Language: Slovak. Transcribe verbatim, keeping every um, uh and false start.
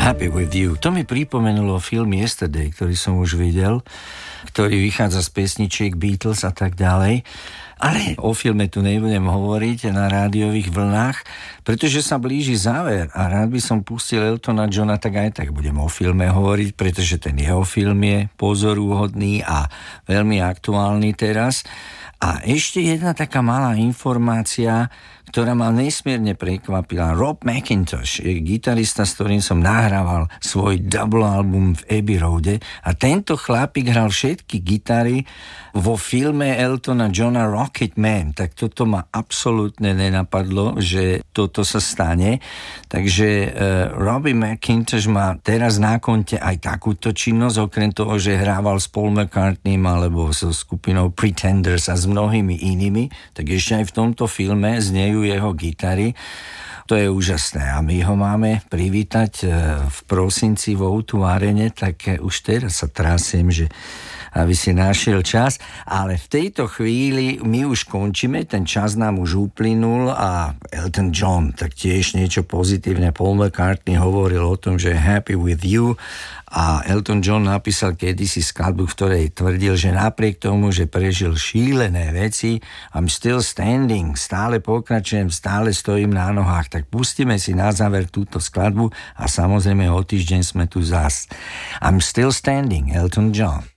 Happy with you. To mi pripomenulo film Yesterday, ktorý som už videl, ktorý vychádza z pesničiek Beatles a tak ďalej. Ale o filme tu nebudem hovoriť na rádiových vlnách, pretože sa blíži záver a rád by som pustil Eltona Johna, tak aj tak budem o filme hovoriť, pretože ten jeho film je pozoruhodný a veľmi aktuálny teraz. A ešte jedna taká malá informácia, ktorá ma nesmierne prekvapila. Rob McIntosh je gitarista, s ktorým som nahrával svoj double album v Abbey Roade a tento chlapík hral všetky gitary vo filme Eltona Johna Rocketman. Tak toto ma absolútne nenapadlo, že toto sa stane. Takže uh, Robbie McIntosh má teraz na konte aj takúto činnosť, okrem toho, že hrával s Paul McCartneym alebo so skupinou Pretenders a s mnohými inými, tak ešte aj v tomto filme znejú jeho gitary. To je úžasné a my ho máme privítať v prosinci v ó dva Arene, tak už teraz sa trasiem, že aby si našiel čas, ale v tejto chvíli my už končíme, ten čas nám už uplynul a Elton John, tak tiež niečo pozitívne. Paul McCartney hovoril o tom, že happy with you a Elton John napísal kedysi skladbu, v ktorej tvrdil, že napriek tomu, že prežil šílené veci, I'm still standing, stále pokračujem, stále stojím na nohách, tak pustíme si na záver túto skladbu a samozrejme o týždeň sme tu zás. I'm still standing, Elton John.